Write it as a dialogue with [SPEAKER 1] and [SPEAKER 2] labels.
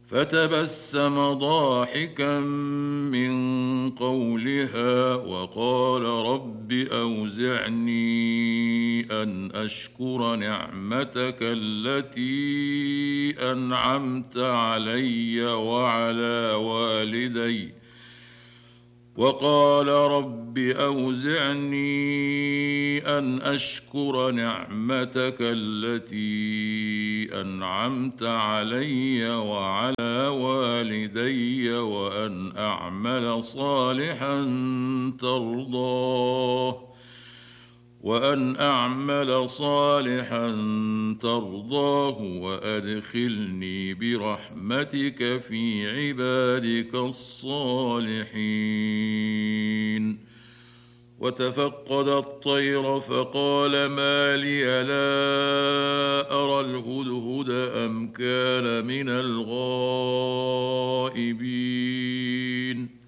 [SPEAKER 1] فتبسم ضاحكا من قولها وقال رب أوزعني أن أشكر نعمتك التي أنعمت علي وعلى والدي وقال رب أوزعني أن أشكر نعمتك التي أنعمت علي وعلى والدي وأن أعمل صالحا ترضاه وأدخلني برحمتك في عبادك الصالحين. وتفقد الطير فقال ما لي لا أرى الهدهد أم كان من الغائبين